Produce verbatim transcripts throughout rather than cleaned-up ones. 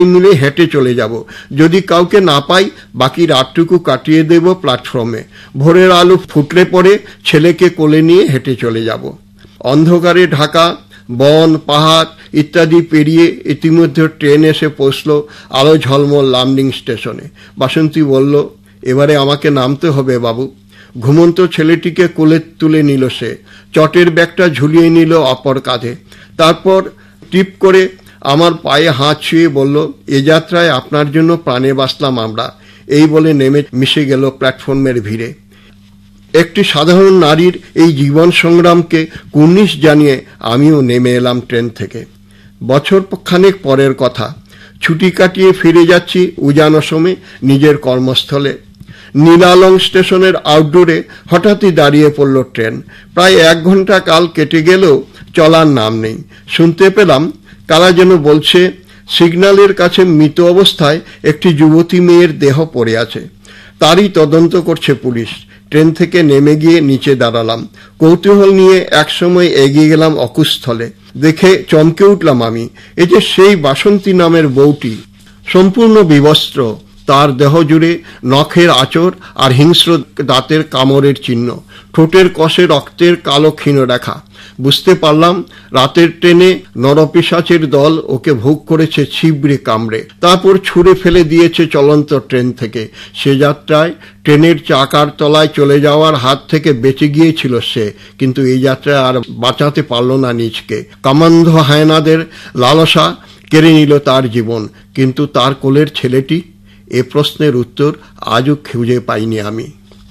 মিলে হেঁটে চলে যাব। যদি কাউকে না পাই বাকি রাতটুকু কাটিয়ে দেব প্ল্যাটফর্মে। ভোরের আলো ফুটলে পরে ছেলেকে কোলে নিয়ে হেঁটে চলে যাব। অন্ধকারে ঢাকা বন পাহাড় ইত্যাদি পেরিয়ে ইতিমধ্যে ট্রেন এসে পৌঁছল আলো ঝলমল লামডিং স্টেশনে। বাসন্তী বলল, এবারে আমাকে নামতে হবে বাবু। ঘুমন্ত ছেলেটিকে কোলে তুলে নিল সে, চটের ব্যাগটা ঝুলিয়ে নিল অপর কাঁধে। তারপর টিপ করে আমার পায়ে হাত ছুঁয়ে বলল, এ যাত্রায় আপনার জন্য প্রাণে বাঁচলাম আমরা। এই বলে নেমে মিশে গেল প্ল্যাটফর্মের ভিড়ে। একটি সাধারণ নারীর এই জীবন সংগ্রামকে কুর্নিশ জানিয়ে আমিও নেমে এলাম ট্রেন থেকে। বছর খানেক পরের কথা, ছুটি কাটিয়ে ফিরে যাচ্ছি উজান অসমে নিজের কর্মস্থলে। নীলালং স্টেশনের আউটডোরে হঠাৎই দাঁড়িয়ে পড়ল ট্রেন। প্রায় এক ঘন্টা কাল কেটে গেলেও চলার নাম নেই। শুনতে পেলাম কারা যেন বলছে সিগন্যালের কাছে মৃত অবস্থায় একটি যুবতী মেয়ের দেহ পড়ে আছে, তারই তদন্ত করছে পুলিশ। ট্রেন থেকে নেমে গিয়ে নিচে দাঁড়ালাম। কৌতূহল নিয়ে একসময় এগিয়ে গেলাম অকুস্থলে। দেখে চমকে উঠলাম আমি, এই যে সেই বাসন্তী নামের বউটি, সম্পূর্ণ বিবস্ত্র, তার দেহ জুড়ে নখের আঁচড় আর হিংস্র দাঁতের কামড়ের চিহ্ন, ঠোঁটের কষে রক্তের কালো ক্ষীণ রেখা। বুঝতে পারলাম রাতের ট্রেনে নরপিশাচের দল ওকে ভোগ করেছে ছিবড়ে কামড়ে, তারপর ছুঁড়ে ফেলে দিয়েছে চলন্ত ট্রেন থেকে। সে যাত্রায় ট্রেনের চাকার তলায় চলে যাওয়ার হাত থেকে বেঁচে গিয়েছিল সে, কিন্তু এই যাত্রায় আর বাঁচাতে পারল না নিজকে। কামান্ধ হায়নাদের লালসা কেড়ে নিল তার জীবন, কিন্তু তার কোলের ছেলেটি, এ প্রশ্নের উত্তর আজও খুঁজে পাইনি আমি।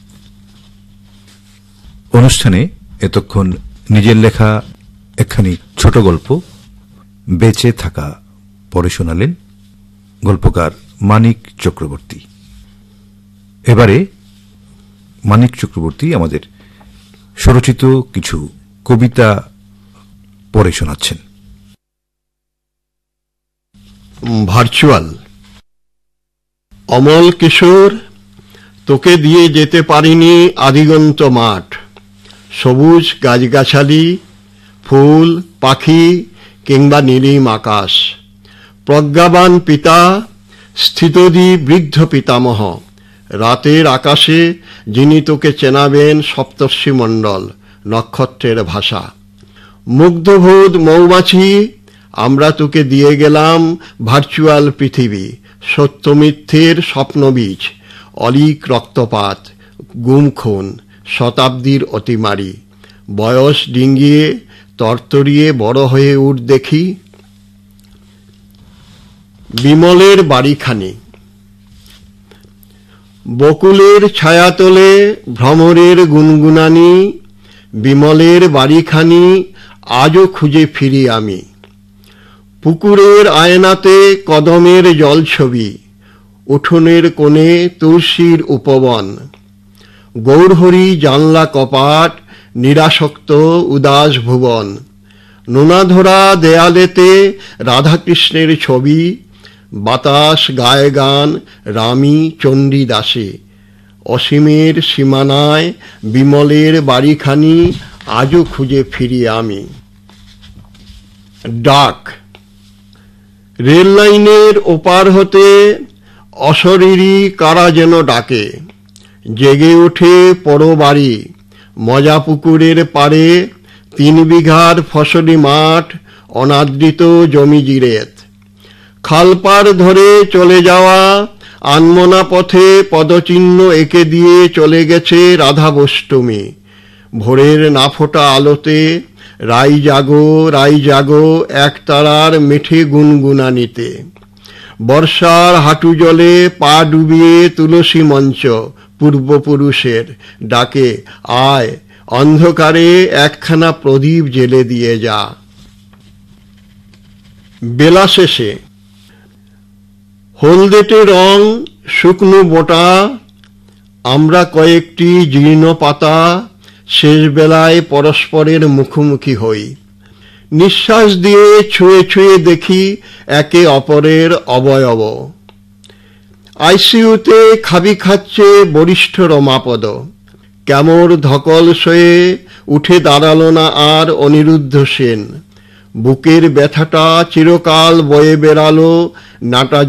অনুষ্ঠানে এতক্ষণ নিজের লেখা একখানি ছোট গল্প বেঁচে থাকা পড়ে শোনালেন গল্পকার মানিক চক্রবর্তী। এবারে মানিক চক্রবর্তী আমাদের স্বরচিত কিছু কবিতা পড়ে শোনাচ্ছেন। ভার্চুয়াল। অমল কিশোর, তোকে দিয়ে যেতে পারিনি আদিগন্ত মাঠ, সবুজ গাছগাছালি, ফুল পাখি কিংবা নীলিম আকাশ। প্রজ্ঞাবান পিতা, স্থিতধী বৃদ্ধ পিতামহ, রাতের আকাশে যিনি তোকে চেনাবেন সপ্তর্ষি মণ্ডল, নক্ষত্রের ভাষা। মুগ্ধবোধ মৌমাছি, আমরা তোকে দিয়ে গেলাম ভার্চুয়াল পৃথিবী, সত্য মিথ্যের স্বপ্নবীজ, অলিক রক্তপাত, গুম খুন, শতাব্দীর অতিমারি। বয়স ডিঙ্গিয়ে তরতরিয়ে বড় হয়ে উঠ দেখি। বিমলের বাড়িখানি। বকুলের ছায়াতলে ভ্রমরের গুনগুনানি, বিমলের বাড়িখানি আজও খুঁজে ফিরি আমি। পুকুরের আয়নাতে কদমের জলছবি, উঠোনের কোণে তুলসীর উপবন। গৌরহরি জানলা কপাট, নিরাসক্ত উদাস ভুবন। নোনাধরা দেয়ালেতে রাধাকৃষ্ণের ছবি, বাতাস গায়ে গান রামী চণ্ডী দাসে। অসীমের সীমানায় বিমলের বাড়িখানি আজও খুঁজে ফিরি আমি। ডাক। রেল লাইনের ওপার হতে অশরীরী কারা যেন ডাকে। জেগে ওঠে পড়ো বাড়ি, মজা পুকুরের পাড়ে, তিন বিঘার ফসলি মাঠ, অনাদৃত জমি জিরেত। খালপার ধরে চলে যাওয়া আনমনা পথে পদচিহ্ন এঁকে দিয়ে চলে গেছে রাধাবষ্টমী। ভোরের না ফোটা আলোতে রাই জাগো রাই জাগো একতারার মিঠে গুনগুনানিতে। বর্ষার হাঁটু জলে পা ডুবিয়ে তুলসী মঞ্চ, পূর্বপুরুষের ডাকে আয়, অন্ধকারে একখানা প্রদীপ জেলে দিয়ে যা। বেলা শেষে। হলদেটে রং শুকনো বোটা, আমরা কয়েকটি জীর্ণ পাতা শেষ বেলায় পরস্পরের মুখোমুখি হই। নিঃশ্বাস দিয়ে ছুঁয়ে ছুঁয়ে দেখি একে অপরের অবয়ব। আইসিইউতে খাবি খাচ্ছে বরিষ্ঠ রমাপদ। কেমর ধকল সয়ে উঠে দাঁড়ালো না আর অনিরুদ্ধ সেন। বুকের ব্যথাটা চিরকাল বয়ে বেড়ালো নাটা